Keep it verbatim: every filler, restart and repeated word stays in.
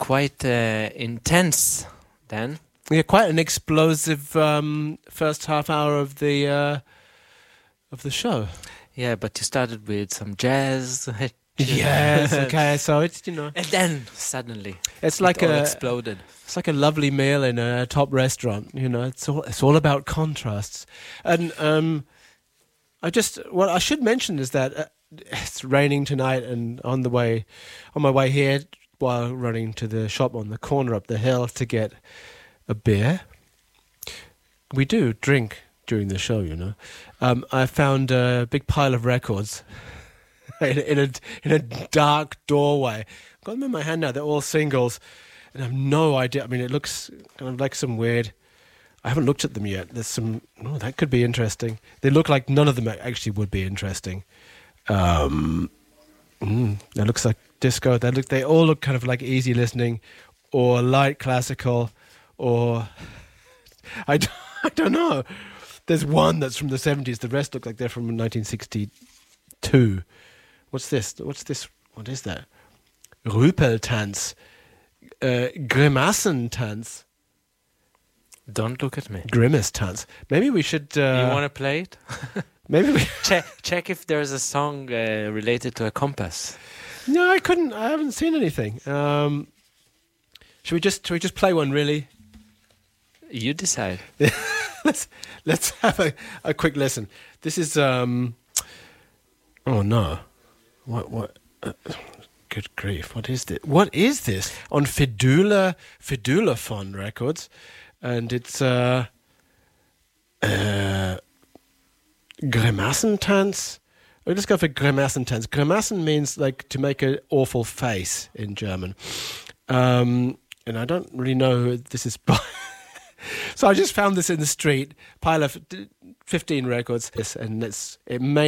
quite uh, intense then. Yeah, quite an explosive um, first half hour of the uh, of the show. Yeah, but you started with some jazz. Yes, okay, so it's, you know... And then, suddenly, it's it like all a, exploded. It's like a lovely meal in a top restaurant, you know. It's all it's all about contrasts. And um, I just... What I should mention is that uh, it's raining tonight, and on the way... On my way here, while running to the shop on the corner up the hill to get a beer... We do drink during the show, you know. Um, I found a big pile of records... In, in a in a dark doorway. I've got them in my hand now. They're all singles, and I have no idea. I mean, it looks kind of like some weird. I haven't looked at them yet. There's some. Oh, that could be interesting. They look like none of them actually would be interesting. Um, mm, that looks like disco. They look. They all look kind of like easy listening, or light classical, or I don't, I don't know. There's one that's from the seventies. The rest look like they're from nineteen sixty-two. What's this? What's this? What is that? Rüpeltanz. Uh, Grimassentanz. Don't look at me. Grimace-Tanz. Maybe we should... Uh, you want to play it? maybe we... check, check if there's a song uh, related to a compass. No, I couldn't. I haven't seen anything. Um, should we just should we just play one, really? You decide. let's, let's have a, a quick listen. This is... Um, oh, no. What, what, uh, good grief, what is this? What is this? On Fidula, Fidulaphon Records. And it's, uh, uh, Grimassentanz. Oh, let's go for Grimassentanz. Grimassen means, like, to make an awful face in German. Um, and I don't really know who this is by. So I just found this in the street, pile of fifteen records, and it's, it may